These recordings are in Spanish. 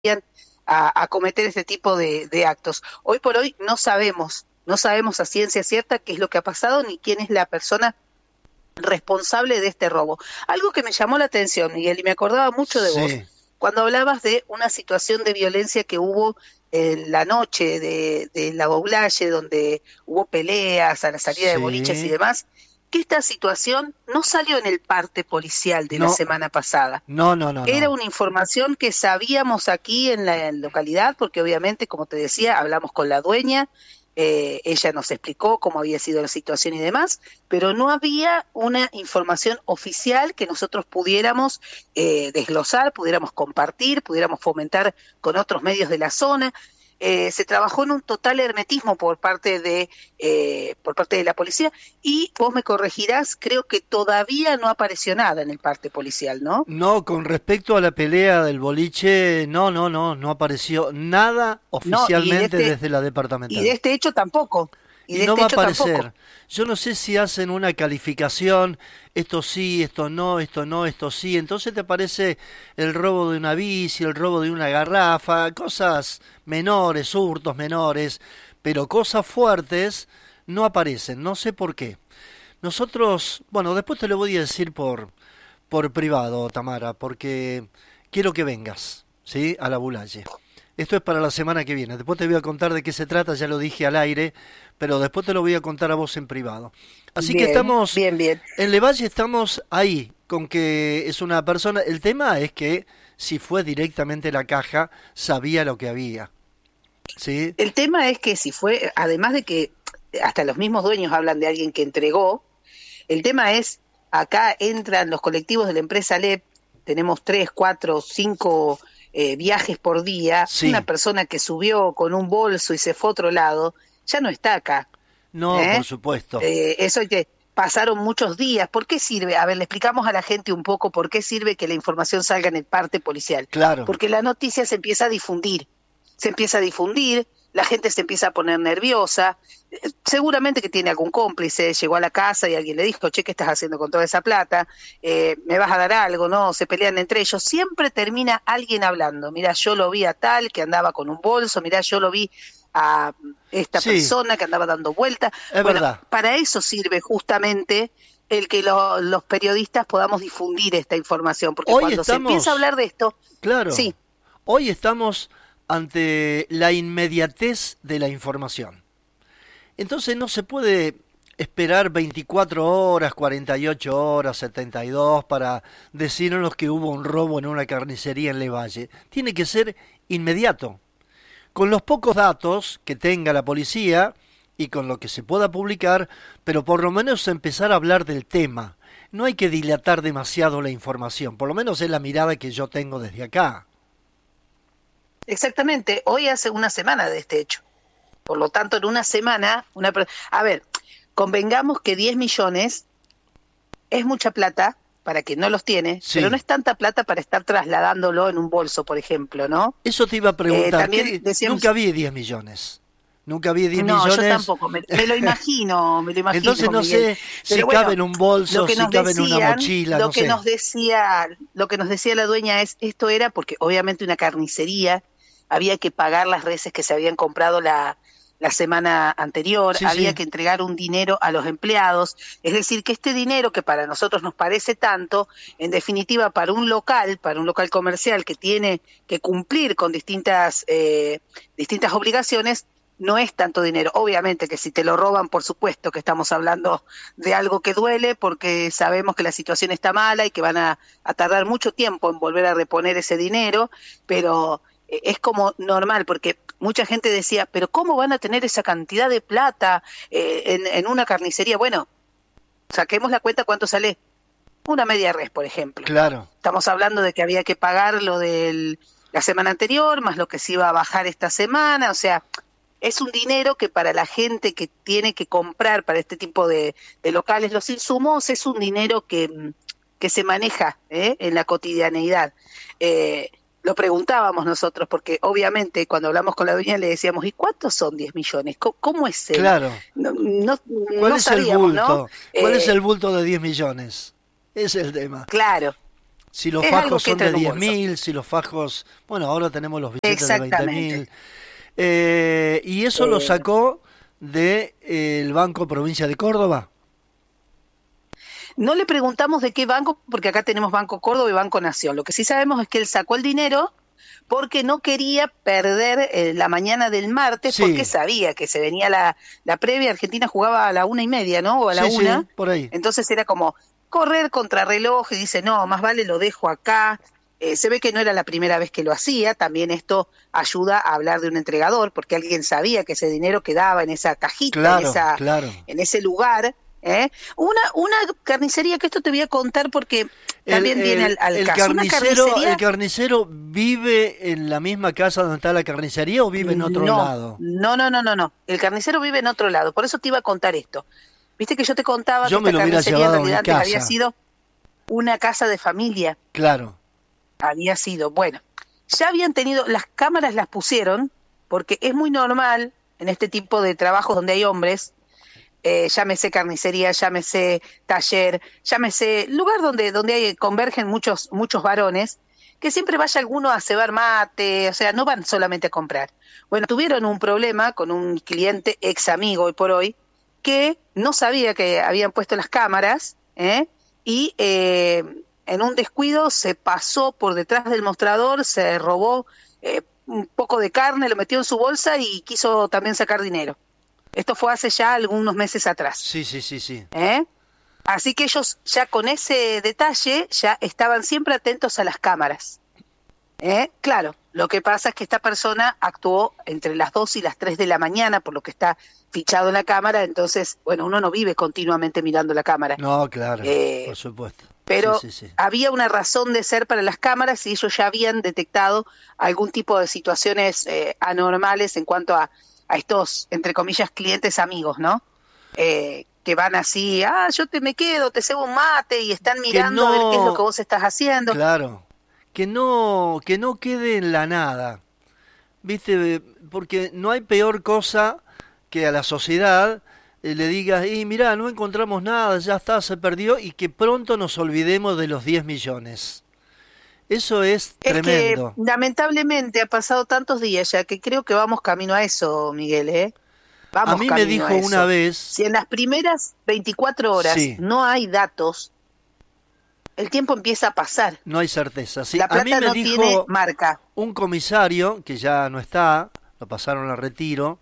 a cometer este tipo de actos. Hoy por hoy no sabemos a ciencia cierta qué es lo que ha pasado ni quién es la persona responsable de este robo. Algo que me llamó la atención, Miguel, y me acordaba mucho de vos, Sí, cuando hablabas de una situación de violencia que hubo en la noche de la Boblaye, donde hubo peleas a la salida de boliches y sí. demás, que esta situación no salió en el parte policial de la No, semana pasada. no, no, no, Era no. una información que sabíamos aquí en la localidad, porque obviamente, como te decía, hablamos con la dueña, ella nos explicó cómo había sido la situación y demás, pero no había una información oficial que nosotros pudiéramos desglosar, pudiéramos compartir, pudiéramos fomentar con otros medios de la zona. Se trabajó en un total hermetismo por parte de la policía, y vos me corregirás, creo que todavía no apareció nada en el parte policial, ¿no? No, con respecto a la pelea del boliche, no, no, no, no apareció nada No, oficialmente desde la y de departamental. este hecho tampoco, y Y de no este va a hecho tampoco. aparecer. Yo no sé si hacen una calificación, esto sí, esto no, esto no, esto sí. Entonces te aparece el robo de una bici, el robo de una garrafa, cosas menores, hurtos menores, pero cosas fuertes no aparecen. No sé por qué. Nosotros, bueno, después te lo voy a decir por privado, Tamara, porque quiero que vengas, ¿sí? A la Bulaye. Esto es para la semana que viene. Después te voy a contar de qué se trata, ya lo dije al aire, pero después te lo voy a contar a vos en privado. Así que Bien, estamos, bien, bien. en Levalle estamos ahí, con que es una persona. El tema es que si fue directamente la caja, sabía lo que había, ¿sí? El tema es que si fue, además de que hasta los mismos dueños hablan de alguien que entregó, el tema es, acá entran los colectivos de la empresa LEP, tenemos 3, 4, 5 viajes por día, una Sí. persona que subió con un bolso y se fue a otro lado, ya no está acá, No, por ¿eh? supuesto. Eso hay que, pasaron muchos días, ¿por qué sirve? A ver, le explicamos a la gente un poco por qué sirve que la información salga en el parte policial, Claro. porque la noticia se empieza a difundir, la gente se empieza a poner nerviosa, seguramente que tiene algún cómplice, llegó a la casa y alguien le dijo, che, ¿qué estás haciendo con toda esa plata? ¿Me vas a dar algo? ¿No? Se pelean entre ellos, siempre termina alguien hablando, mira, yo lo vi a tal que andaba con un bolso, mira, yo lo vi a esta Sí, persona que andaba dando vueltas. es Bueno, verdad. para eso sirve justamente el que los periodistas podamos difundir esta información, porque Hoy cuando se empieza a estamos, hablar de esto, claro, sí, hoy estamos ante la inmediatez de la información. Entonces no se puede esperar 24 horas, 48 horas, 72 para decirnos que hubo un robo en una carnicería en Levalle. Tiene que ser inmediato. Con los pocos datos que tenga la policía y con lo que se pueda publicar, pero por lo menos empezar a hablar del tema. No hay que dilatar demasiado la información, por lo menos es la mirada que yo tengo desde acá. exactamente, hoy hace una semana de este hecho. Por lo tanto, en una semana, a ver, convengamos que 10 millones es mucha plata para quien no los tiene, pero no Sí, es tanta plata para estar trasladándolo en un bolso, por ejemplo, ¿no? eso te iba a preguntar. También decíamos, Nunca vi 10 millones. Nunca vi 10 no, yo millones. tampoco, me lo Entonces imagino, no Miguel. sé si Pero cabe bueno, en un lo bolso, que si nos cabe en una decían, mochila, no sé. lo que nos decía la dueña es, esto era porque obviamente una carnicería, había que pagar las reses que se habían comprado la semana anterior, Sí, había sí, que entregar un dinero a los empleados, es decir, que este dinero que para nosotros nos parece tanto, en definitiva para un local comercial que tiene que cumplir con distintas obligaciones, no es tanto dinero. Obviamente que si te lo roban, por supuesto que estamos hablando de algo que duele, porque sabemos que la situación está mala y que van a tardar mucho tiempo en volver a reponer ese dinero, pero es como normal, porque mucha gente decía, pero ¿cómo van a tener esa cantidad de plata en una carnicería? Bueno, saquemos la cuenta cuánto sale una media res, por ejemplo. claro. Estamos hablando de que había que pagar lo de la semana anterior, más lo que se iba a bajar esta semana, o sea, es un dinero que para la gente que tiene que comprar para este tipo de locales los insumos, es un dinero que se maneja en la cotidianeidad. Eh, lo preguntábamos nosotros, porque obviamente cuando hablamos con la dueña le decíamos, ¿y cuántos son 10 millones? ¿Cómo es el? Claro. ¿Cuál No es el sabíamos, ¿no? bulto? ¿Cuál es el bulto de 10 millones? Ese es el tema. Claro. Si los Es algo fajos que son entra de en un 10.000, si los fajos... Bueno, ahora tenemos los billetes de Exactamente. 20.000. Y eso lo Eh, sacó de el Banco Provincia de Córdoba. no le preguntamos de qué banco, porque acá tenemos Banco Córdoba y Banco Nación. Lo que sí sabemos es que él sacó el dinero porque no quería perder la mañana del martes, porque Sí, sabía que se venía la previa. Argentina jugaba a la 1:30, ¿no? O a la sí, sí, 1. por ahí. Entonces era como correr contra reloj y dice, no, más vale lo dejo acá. Se ve que no era la primera vez que lo hacía. También esto ayuda a hablar de un entregador, porque alguien sabía que ese dinero quedaba en esa cajita, Claro, claro. en ese lugar. ¿Eh? Una carnicería, que esto te voy a contar porque también viene al caso. Una El carnicería. carnicero vive en la misma casa donde está la carnicería o vive en otro No, lado. no, no, no, no, no. El carnicero vive en otro lado. Por eso te iba a contar esto. Viste que yo te contaba que Yo me esta lo hubiera carnicería en llevado a mi realidad antes había casa. sido una casa de familia. Claro. Había sido, bueno, ya habían tenido, las cámaras las pusieron, porque es muy normal en este tipo de trabajos donde hay hombres, llámese carnicería, llámese taller, llámese lugar donde convergen muchos varones, que siempre vaya alguno a cebar mate, o sea, no van solamente a comprar. Bueno, tuvieron un problema con un cliente ex amigo hoy por hoy, que no sabía que habían puesto las cámaras, y en un descuido se pasó por detrás del mostrador, se robó un poco de carne, lo metió en su bolsa y quiso también sacar dinero. Esto fue hace ya algunos meses atrás. Sí, sí, sí, sí. Así que ellos ya con ese detalle ya estaban siempre atentos a las cámaras. Claro, lo que pasa es que esta persona actuó entre las 2 y las 3 de la mañana, por lo que está fichado en la cámara. Entonces, bueno, uno no vive continuamente mirando la cámara. No, claro, Eh, por supuesto. Sí, pero sí, sí. había una razón de ser para las cámaras y ellos ya habían detectado algún tipo de situaciones anormales en cuanto a estos, entre comillas, clientes amigos, ¿no? Que van así, me quedo, te cebo un mate, y están Que mirando a ver qué es lo que no, vos estás haciendo. claro, que no quede en la nada. ¿Viste? Porque no hay peor cosa que a la sociedad le digas, y mirá, no encontramos nada, ya está, se perdió, y que pronto nos olvidemos de los 10 millones. Eso es Es que tremendo. lamentablemente ha pasado tantos días ya que creo que vamos camino a eso, Miguel, ¿eh? A Vamos mí me camino dijo a una eso. vez, Si en las primeras 24 horas sí, no hay datos, el tiempo empieza a pasar. no hay certeza. Sí, La a mí plata me no tiene dijo marca. un comisario, que ya no está, lo pasaron a retiro,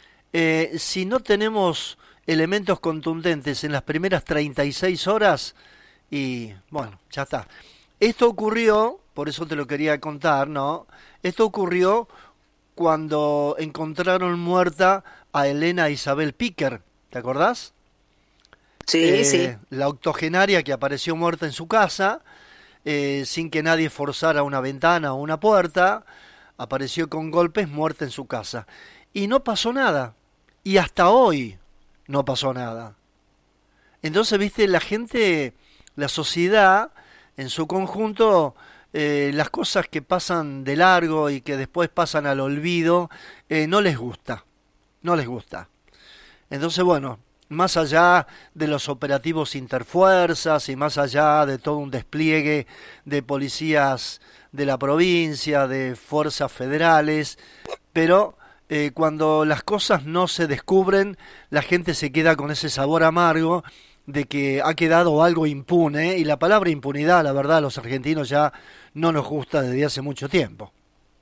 si no tenemos elementos contundentes en las primeras 36 horas, y bueno, ya está. Esto ocurrió, por eso te lo quería contar, ¿no? Esto ocurrió cuando encontraron muerta a Elena Isabel Piquer, ¿te acordás? Sí, sí. La octogenaria que apareció muerta en su casa, sin que nadie forzara una ventana o una puerta, apareció con golpes, muerta en su casa. Y no pasó nada. Y hasta hoy no pasó nada. Entonces, viste, la gente, la sociedad, en su conjunto, las cosas que pasan de largo y que después pasan al olvido, no les gusta. No les gusta. Entonces, bueno, más allá de los operativos interfuerzas y más allá de todo un despliegue de policías de la provincia, de fuerzas federales, pero cuando las cosas no se descubren, la gente se queda con ese sabor amargo de que ha quedado algo impune, y la palabra impunidad, la verdad, a los argentinos ya no nos gusta desde hace mucho tiempo.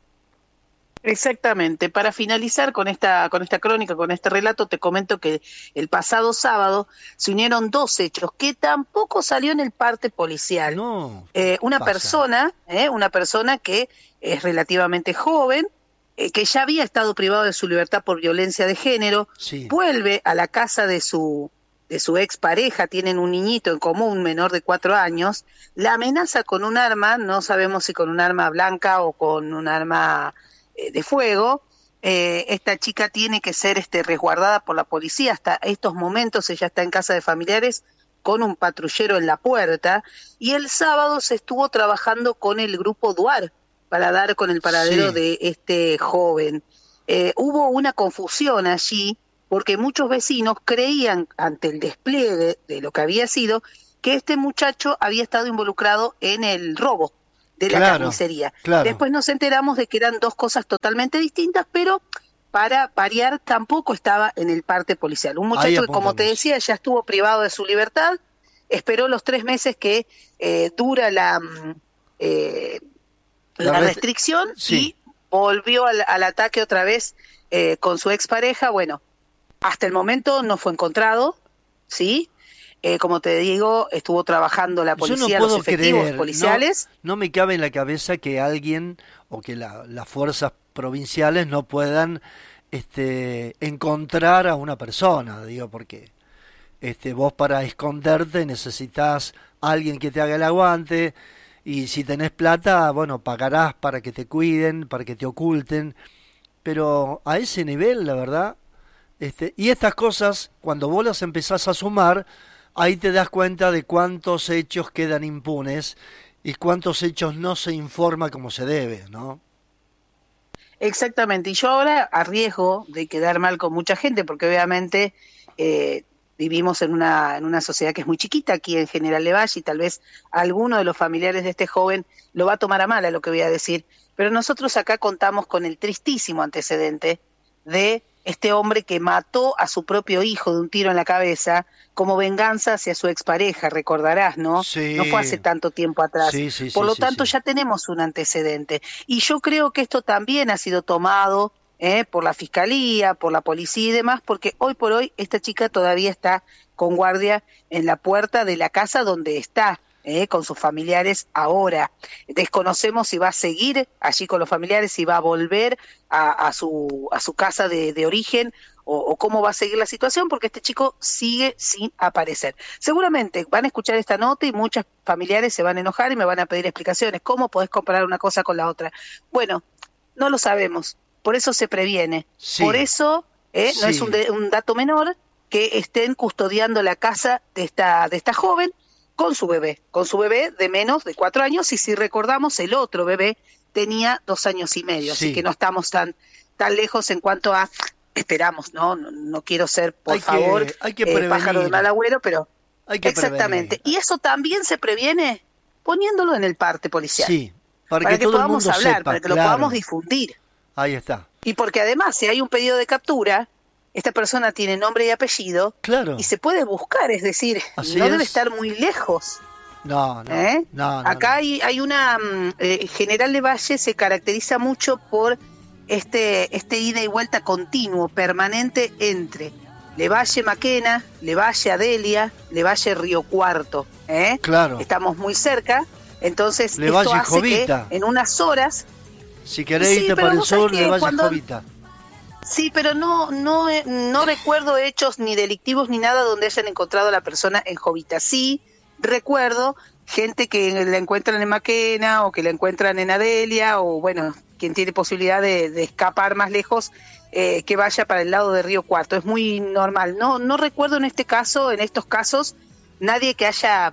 Exactamente. Para finalizar con esta crónica, con este relato, te comento que el pasado sábado se unieron dos hechos que tampoco salió en el parte policial. No, ¿qué pasa? Una persona que es relativamente joven, que ya había estado privado de su libertad por violencia de género, Sí, vuelve a la casa de su expareja, tienen un niñito en común, menor de 4 años, la amenaza con un arma, no sabemos si con un arma blanca o con un arma de fuego. Esta chica tiene que ser resguardada por la policía. Hasta estos momentos ella está en casa de familiares con un patrullero en la puerta, y el sábado se estuvo trabajando con el grupo DUAR para dar con el paradero sí, de este joven. Hubo una confusión allí porque muchos vecinos creían, ante el despliegue de lo que había sido, que este muchacho había estado involucrado en el robo de la carnicería. Claro. Después nos enteramos de que eran dos cosas totalmente distintas, pero para variar tampoco estaba en el parte policial. Un muchacho que, como te decía, ya estuvo privado de su libertad, esperó los 3 meses que dura la restricción, y volvió al ataque otra vez con su expareja. Bueno, hasta el momento no fue encontrado, ¿sí? Como te digo, estuvo trabajando la policía, los efectivos policiales. No me cabe en la cabeza que alguien o que las fuerzas provinciales no puedan encontrar a una persona, digo, porque vos para esconderte necesitas a alguien que te haga el aguante, y si tenés plata, bueno, pagarás para que te cuiden, para que te oculten, pero a ese nivel, la verdad, y estas cosas, cuando vos las empezás a sumar, ahí te das cuenta de cuántos hechos quedan impunes y cuántos hechos no se informa como se debe, ¿no? Exactamente, y yo ahora arriesgo de quedar mal con mucha gente, porque obviamente vivimos en una sociedad que es muy chiquita aquí en General Lavalle, y tal vez alguno de los familiares de este joven lo va a tomar a mal a lo que voy a decir, pero nosotros acá contamos con el tristísimo antecedente de este hombre que mató a su propio hijo de un tiro en la cabeza como venganza hacia su expareja, recordarás, ¿no? Sí. No fue hace tanto tiempo atrás. Sí, Por lo tanto, ya tenemos un antecedente. Y yo creo que esto también ha sido tomado por la fiscalía, por la policía y demás, porque hoy por hoy esta chica todavía está con guardia en la puerta de la casa donde está, con sus familiares ahora. Desconocemos si va a seguir allí con los familiares, si va a volver a su casa de origen, o cómo va a seguir la situación, porque este chico sigue sin aparecer. Seguramente van a escuchar esta nota y muchos familiares se van a enojar y me van a pedir explicaciones. ¿Cómo podés comparar una cosa con la otra? Bueno, no lo sabemos, por eso se previene. Sí. Por eso no es un dato menor que estén custodiando la casa de esta joven con su bebé de menos de 4 años, y si recordamos, el otro bebé tenía 2 años y medio, así que no estamos tan lejos en cuanto a, esperamos, no quiero ser, por favor, hay que prevenir. Pájaro de mal agüero, pero hay que exactamente, prevenir. Y eso también se previene poniéndolo en el parte policial, sí, para que todo podamos el mundo hablar, sepa, para que lo podamos difundir. Ahí está. Y porque además, si hay un pedido de captura, esta persona tiene nombre y apellido, claro, y se puede buscar, es decir, debe estar muy lejos. No. Acá hay una General Lavalle se caracteriza mucho por este ida y vuelta continuo, permanente, entre Lavalle Maquena, Lavalle Adelia, Lavalle Río Cuarto. Claro. Estamos muy cerca, entonces Lavalle esto hace Jovita. que en unas horas, si querés irte para el sur, Lavalle Jovita. Sí, pero no recuerdo hechos ni delictivos ni nada donde hayan encontrado a la persona en Jovita. Sí recuerdo gente que la encuentran en Maquena o que la encuentran en Adelia, o bueno, quien tiene posibilidad de escapar más lejos, que vaya para el lado de Río Cuarto. Es muy normal. No recuerdo en estos casos, nadie que haya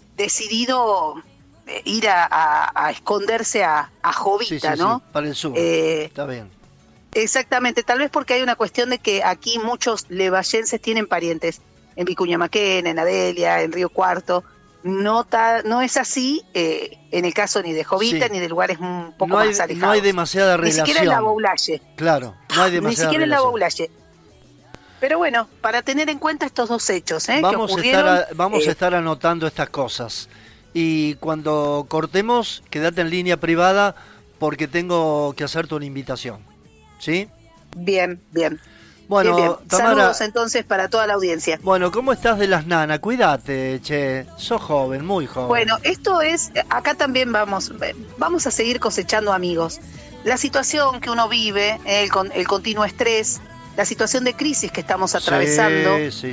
decidido ir a esconderse a Jovita, sí, ¿no? Sí, para el sur. Está bien. Exactamente, tal vez porque hay una cuestión de que aquí muchos levallenses tienen parientes en Vicuña Maquena, en Adelia, en Río Cuarto. No es así en el caso ni de Jovita ni de lugares un poco más alejados. No hay demasiada relación. Ni siquiera en la Boulaye. Claro, no hay demasiada Ni siquiera relación. en la Boulaye. Pero bueno, para tener en cuenta estos dos hechos que ocurrieron... Vamos a estar anotando estas cosas. Y cuando cortemos, quédate en línea privada porque tengo que hacerte una invitación. ¿Sí? Bien. Bueno, bien. Tamara, saludos entonces para toda la audiencia. Bueno, ¿cómo estás de las nanas? Cuídate, che. Sos joven, muy joven. Bueno, esto es... Acá también vamos a seguir cosechando amigos. La situación que uno vive, el continuo estrés, la situación de crisis que estamos atravesando, sí.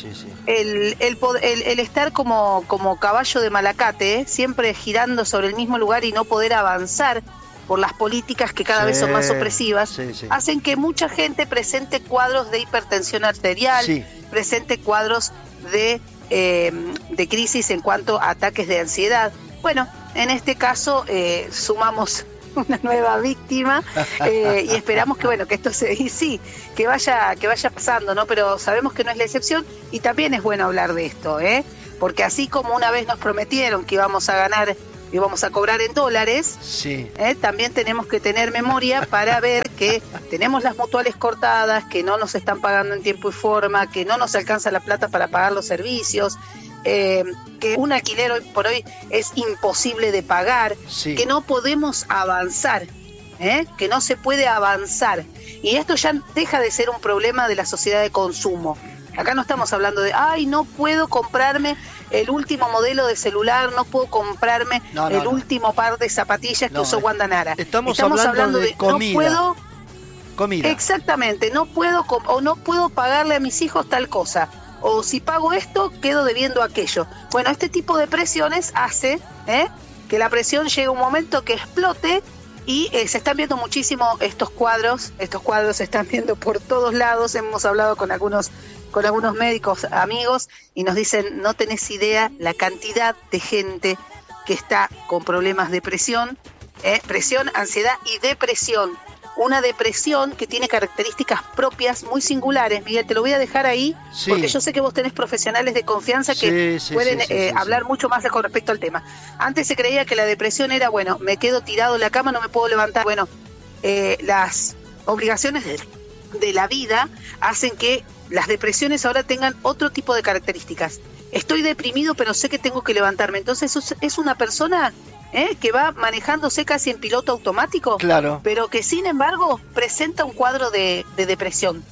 el estar como caballo de Malacate, siempre girando sobre el mismo lugar y no poder avanzar por las políticas que cada vez son más opresivas, hacen que mucha gente presente cuadros de hipertensión arterial, presente cuadros de crisis en cuanto a ataques de ansiedad. Bueno, en este caso sumamos una nueva víctima y esperamos que esto que vaya pasando, ¿no? Pero sabemos que no es la excepción y también es bueno hablar de esto, porque así como una vez nos prometieron que íbamos a ganar, íbamos a cobrar en dólares, Sí. también tenemos que tener memoria para ver que tenemos las mutuales cortadas, que no nos están pagando en tiempo y forma, que no nos alcanza la plata para pagar los servicios, que un alquiler hoy por hoy es imposible de pagar, Sí. que no podemos avanzar, que no se puede avanzar. Y esto ya deja de ser un problema de la sociedad de consumo. Acá no estamos hablando de, ay, no puedo comprarme el último modelo de celular, no puedo comprarme el último par de zapatillas que usó Wanda Nara. Estamos hablando de comida. No puedo, comida. Exactamente, no puedo o no puedo pagarle a mis hijos tal cosa. O si pago esto, quedo debiendo aquello. Bueno, este tipo de presiones hace que la presión llegue a un momento que explote y se están viendo muchísimo estos cuadros se están viendo por todos lados. Hemos hablado con algunos médicos amigos y nos dicen, no tenés idea la cantidad de gente que está con problemas de presión, ansiedad y depresión. Una depresión que tiene características propias muy singulares. Miguel, te lo voy a dejar ahí, sí, porque yo sé que vos tenés profesionales de confianza que pueden hablar mucho más con respecto al tema. Antes se creía que la depresión era, bueno, me quedo tirado en la cama, no me puedo levantar. Bueno, las obligaciones de la vida hacen que las depresiones ahora tengan otro tipo de características. Estoy deprimido, pero sé que tengo que levantarme. Entonces es una persona que va manejándose casi en piloto automático, claro, pero que sin embargo presenta un cuadro de depresión.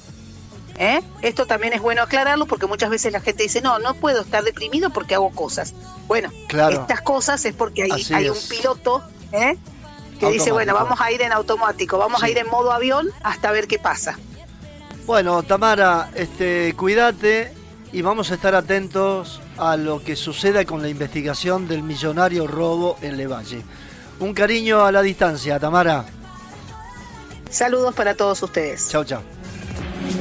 Esto también es bueno aclararlo, porque muchas veces la gente dice, no puedo estar deprimido porque hago cosas. Bueno, claro, estas cosas es porque hay un piloto que dice, bueno, vamos a ir en automático, vamos a ir en modo avión hasta ver qué pasa. Bueno, Tamara, cuídate y vamos a estar atentos a lo que suceda con la investigación del millonario robo en Levalle. Un cariño a la distancia, Tamara. Saludos para todos ustedes. Chau, chau.